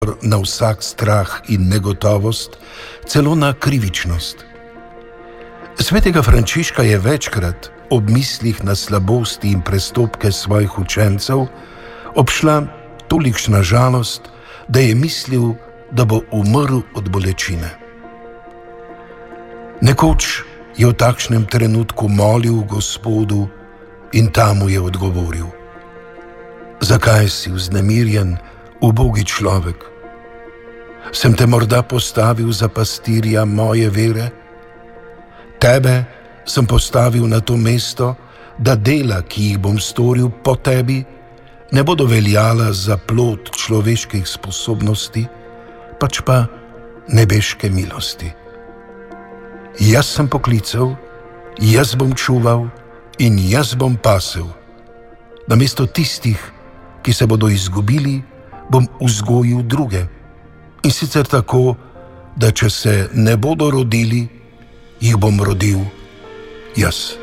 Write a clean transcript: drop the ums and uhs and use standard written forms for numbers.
na vsak strah in negotovost, celo na krivičnost. Svetega Frančiška je večkrat ob mislih na slabosti in prestopke svojih učencev obšla tolikšna žalost, da je mislil, da bo umrl od bolečine. Nekoč je v takšnem trenutku molil Gospodu in ta mu je odgovoril: zakaj si vznemirjen, ubogi človek? Sem te morda postavil za pastirja moje vere? Tebe sem postavil na to mesto, da dela, ki jih bom storil po tebi, ne bodo veljala za plod človeških sposobnosti, pač pa nebeške milosti. Jaz sem poklical, jaz bom čuval in jaz bom pasel. Namesto tistih, ki se bodo izgubili, bom vzgojil druge. In sicer tako, da če se ne bodo rodili, jih bom rodil jaz.